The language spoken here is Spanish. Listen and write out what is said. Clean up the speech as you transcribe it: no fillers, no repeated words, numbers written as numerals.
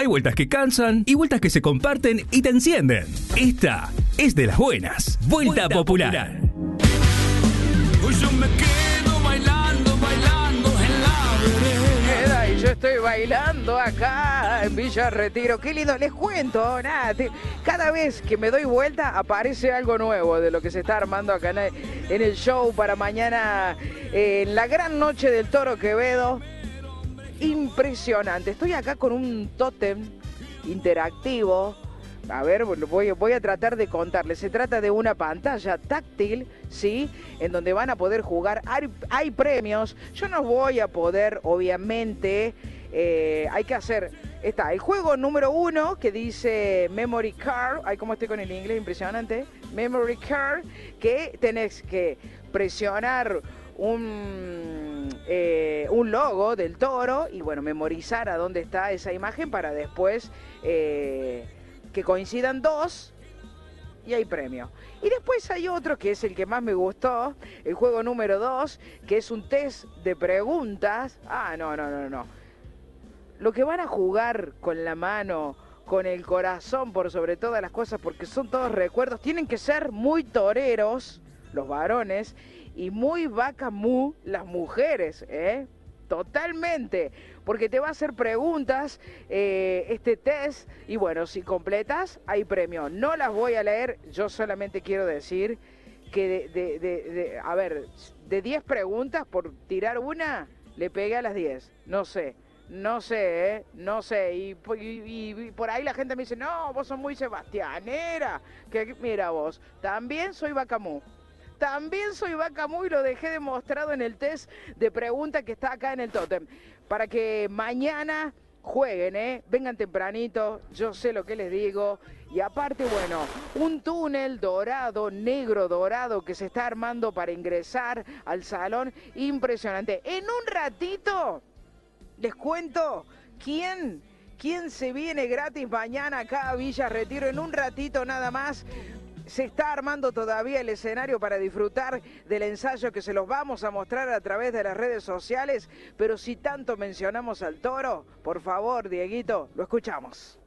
Hay vueltas que cansan y vueltas que se comparten y te encienden. Esta es de las buenas. Vuelta Popular. Hoy yo me quedo bailando en la vereda. Y yo estoy bailando acá en Villa Retiro. Qué lindo, les cuento, cada vez que me doy vuelta aparece algo nuevo de lo que se está armando acá en el show para mañana, en la gran noche del Toro Quevedo. Impresionante. Estoy acá con un tótem interactivo. A ver, voy a tratar de contarles. Se trata de una pantalla táctil, ¿sí? En donde van a poder jugar. Hay premios. Yo no voy a poder, obviamente. Hay que hacer. Está el juego número 1 que dice Memory Card. Ay, cómo estoy con el inglés, impresionante. Memory Card. Que tenés que presionar un logo del toro y bueno, memorizar a dónde está esa imagen para después que coincidan dos y hay premio. Y después hay otro que es el que más me gustó, el juego número 2, que es un test de preguntas. No. Lo que van a jugar con la mano, con el corazón por sobre todas las cosas, porque son todos recuerdos, tienen que ser muy toreros los varones y muy vaca mu las mujeres, totalmente, porque te va a hacer preguntas este test y bueno, si completas hay premio. No las voy a leer, yo solamente quiero decir que de 10 preguntas por tirar una, le pegué a las 10, no sé, y por ahí la gente me dice, no, vos sos muy sebastianera, que mira vos, también soy vacamú. Y lo dejé demostrado en el test de preguntas que está acá en el tótem. Para que mañana jueguen, vengan tempranito, yo sé lo que les digo. Y aparte, bueno, un túnel dorado, negro dorado que se está armando para ingresar al salón. Impresionante. En un ratito les cuento quién se viene gratis mañana acá a Villa Retiro. En un ratito nada más. Se está armando todavía el escenario para disfrutar del ensayo que se los vamos a mostrar a través de las redes sociales. Pero si tanto mencionamos al toro, por favor, Dieguito, lo escuchamos.